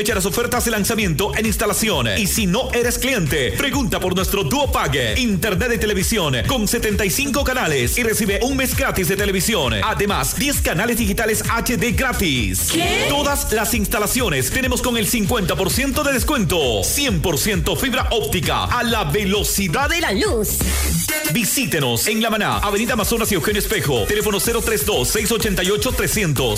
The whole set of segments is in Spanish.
Aprovecha las ofertas de lanzamiento en instalación. Y si no eres cliente, pregunta por nuestro Duopack. Internet de televisión con 75 canales y recibe un mes gratis de televisión. Además, 10 canales digitales HD gratis. ¿Qué? Todas las instalaciones tenemos con el 50% de descuento. 100% fibra óptica a la velocidad de la luz. Visítenos en La Maná, Avenida Amazonas y Eugenio Espejo. Teléfono 032-688-300,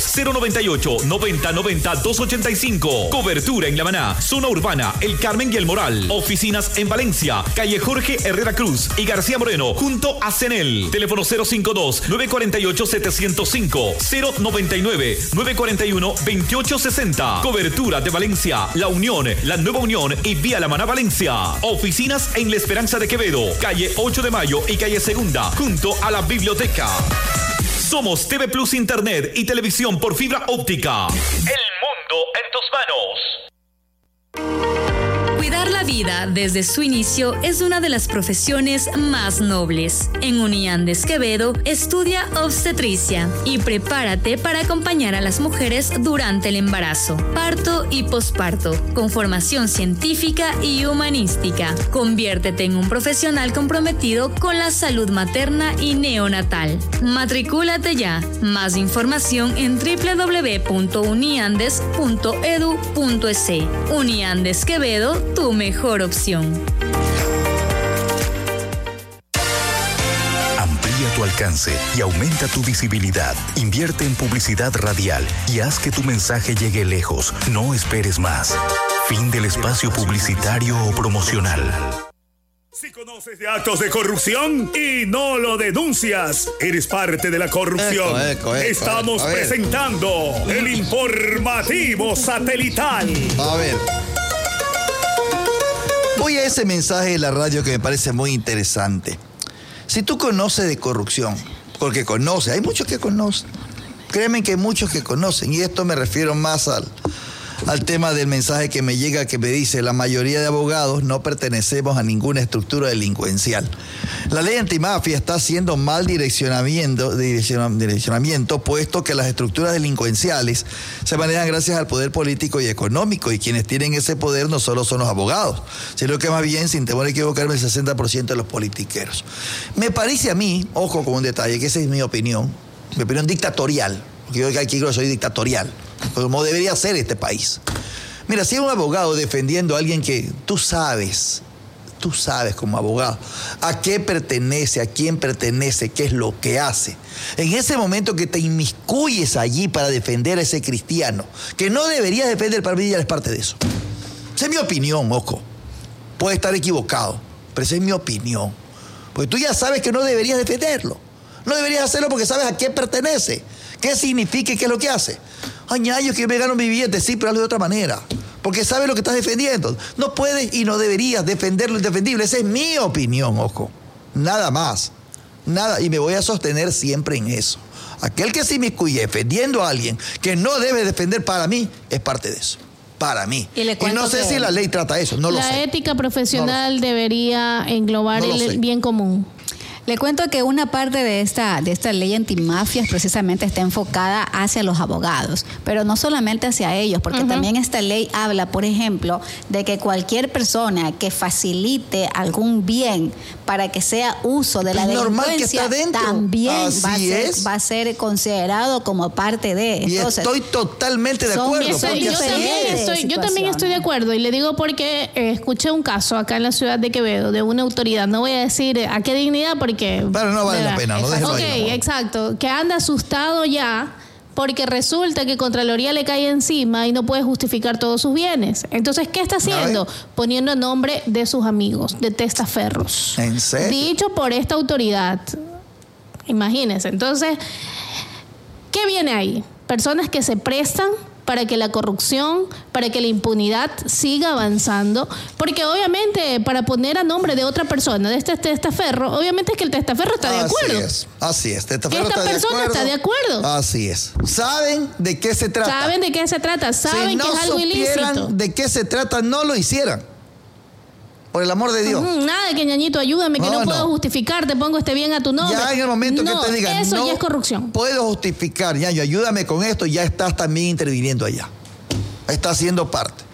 098-9090-285. Cobertura en La Maná, zona urbana, El Carmen y El Moral. Oficinas en Valencia, calle Jorge Herrera Cruz y García Moreno, junto a CENEL. Teléfono 052-948-705, 099-941-2860. Cobertura de Valencia, La Unión, La Nueva Unión y Vía La Maná Valencia. Oficinas en La Esperanza de Quevedo, calle 8 de Mayo y calle Segunda, junto a la biblioteca. Somos TV Plus Internet y televisión por fibra óptica. El mundo en tus manos. Cuidar la vida desde su inicio es una de las profesiones más nobles. En Uniandes Quevedo, estudia obstetricia y prepárate para acompañar a las mujeres durante el embarazo, parto y posparto, con formación científica y humanística. Conviértete en un profesional comprometido con la salud materna y neonatal. Matricúlate ya. Más información en www.uniandes.edu.es. Uniandes Quevedo, tu mejor opción. Amplía tu alcance y aumenta tu visibilidad. Invierte en publicidad radial y haz que tu mensaje llegue lejos. No esperes más. Fin del espacio publicitario o promocional. Si conoces de actos de corrupción y no lo denuncias, eres parte de la corrupción. Estamos presentando el informativo satelital. A ver. Voy a ese mensaje de la radio que me parece muy interesante. Si tú conoces de corrupción, porque conoces, hay muchos que conocen. Créeme que hay muchos que conocen. Y esto me refiero más al tema del mensaje que me llega, que me dice: la mayoría de abogados no pertenecemos a ninguna estructura delincuencial. La ley antimafia está haciendo mal direccionamiento, puesto que las estructuras delincuenciales se manejan gracias al poder político y económico, y quienes tienen ese poder no solo son los abogados, sino que más bien, sin temor a equivocarme, el 60% de los politiqueros. Me parece a mí, ojo con un detalle, que esa es mi opinión dictatorial, porque yo aquí soy dictatorial, como debería ser este país. Mira, si hay un abogado defendiendo a alguien que tú sabes como abogado a qué pertenece, a quién pertenece, qué es lo que hace, en ese momento que te inmiscuyes allí para defender a ese cristiano, que no deberías defender, para mí ya eres parte de eso. Esa es mi opinión, ojo. Puede estar equivocado, pero esa es mi opinión. Porque tú ya sabes que no deberías defenderlo. No deberías hacerlo porque sabes a qué pertenece, qué significa y qué es lo que hace. Añaños que yo me gano mi billete, sí, pero hazlo de otra manera. Porque sabes lo que estás defendiendo. No puedes y no deberías defender lo indefendible. Esa es mi opinión, ojo. Nada más. Nada. Y me voy a sostener siempre en eso. Aquel que se inmiscuye defendiendo a alguien que no debe defender, para mí, es parte de eso. Para mí. Y no sé si la ley trata eso. No lo sé. La ética profesional debería englobar el bien común. Le cuento que una parte de esta ley antimafias precisamente está enfocada hacia los abogados, pero no solamente hacia ellos, porque también esta ley habla, por ejemplo, de que cualquier persona que facilite algún bien para que sea uso de la delincuencia también va a ser considerado como parte de. Entonces, y estoy totalmente de acuerdo. Yo también estoy de acuerdo, y le digo porque escuché un caso acá en la ciudad de Quevedo de una autoridad, no voy a decir a qué dignidad, porque pero no vale la pena, no déjelo ahí. Exacto, que anda asustado ya porque resulta que Contraloría le cae encima y no puede justificar todos sus bienes. Entonces, ¿qué está haciendo? Poniendo el nombre de sus amigos, de testaferros. ¿En serio? Dicho por esta autoridad. Imagínense. Entonces, ¿qué viene ahí? Personas que se prestan para que la corrupción, para que la impunidad siga avanzando, porque obviamente para poner a nombre de otra persona, de este testaferro, obviamente es que el testaferro está de acuerdo. Así es. Que esta persona está de acuerdo. Así es. ¿Saben de qué se trata? Saben que es algo ilícito. Si no de qué se trata, no lo hicieran. Por el amor de Dios. Nada de que, ñañito, ayúdame, que no puedo justificar, te pongo este bien a tu nombre. Ya en el momento que te digan, eso ya es corrupción. Puedo justificar, ñaño, ayúdame con esto, ya estás también interviniendo allá. Estás siendo parte.